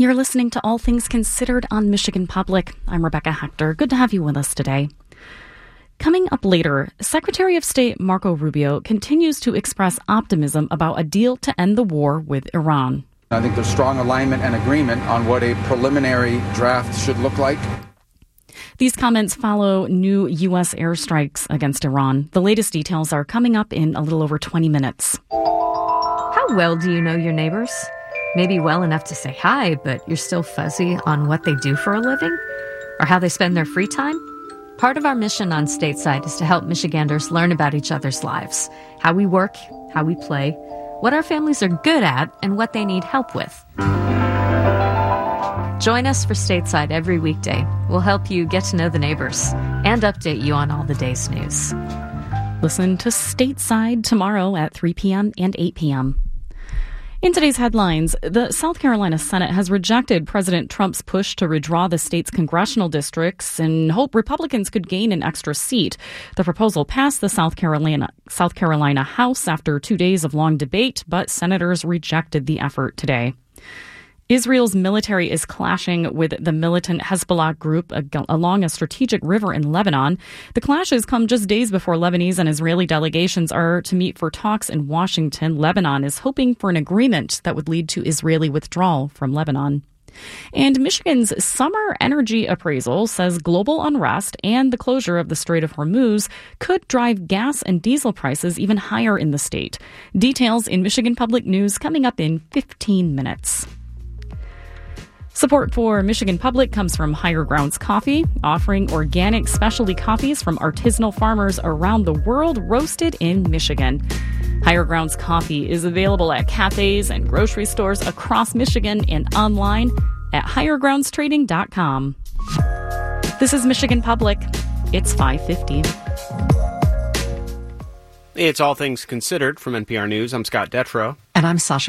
You're listening to All Things Considered on Michigan Public. I'm Rebecca Hector. Good to have you with us today. Coming up later, Secretary of State Marco Rubio continues to express optimism about a deal to end the war with Iran. I think there's strong alignment and agreement on what a preliminary draft should look like. These comments follow new U.S. airstrikes against Iran. The latest details are coming up in a little over 20 minutes. How well do you know your neighbors? Maybe well enough to say hi, but you're still fuzzy on what they do for a living? Or how they spend their free time? Part of our mission on Stateside is to help Michiganders learn about each other's lives, how we work, how we play, what our families are good at, and what they need help with. Join us for Stateside every weekday. We'll help you get to know the neighbors and update you on all the day's news. Listen to Stateside tomorrow at 3 p.m. and 8 p.m. In today's headlines, the South Carolina Senate has rejected President Trump's push to redraw the state's congressional districts and hope Republicans could gain an extra seat. The proposal passed the South Carolina House after 2 days of long debate, but senators rejected the effort today. Israel's military is clashing with the militant Hezbollah group along a strategic river in Lebanon. The clashes come just days before Lebanese and Israeli delegations are to meet for talks in Washington. Lebanon is hoping for an agreement that would lead to Israeli withdrawal from Lebanon. And Michigan's summer energy appraisal says global unrest and the closure of the Strait of Hormuz could drive gas and diesel prices even higher in the state. Details in Michigan Public News coming up in 15 minutes. Support for Michigan Public comes from Higher Grounds Coffee, offering organic specialty coffees from artisanal farmers around the world, roasted in Michigan. Higher Grounds Coffee is available at cafes and grocery stores across Michigan and online at highergroundstrading.com. This is Michigan Public. It's 5:50. It's All Things Considered from NPR News. I'm Scott Detrow. And I'm Sasha